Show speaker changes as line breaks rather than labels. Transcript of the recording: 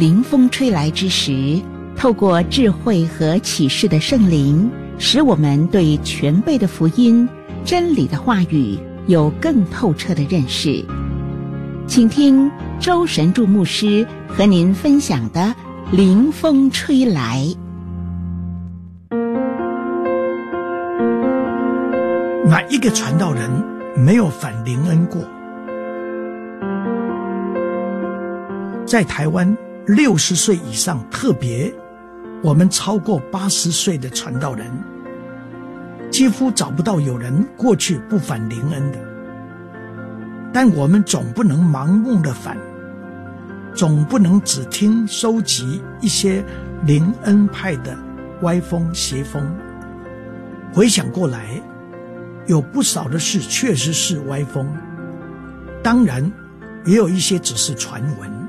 临风吹来之时，透过智慧和启示的圣灵，使我们对全备的福音、真理的话语有更透彻的认识。请听周神助牧师和您分享的临风吹来。
哪一个传道人没有反灵恩过？在台湾60岁以上，特别我们超过80岁的传道人，几乎找不到有人过去不反灵恩的。但我们总不能盲目的反，总不能只听收集一些灵恩派的歪风邪风。回想过来，有不少的事确实是歪风，当然也有一些只是传闻。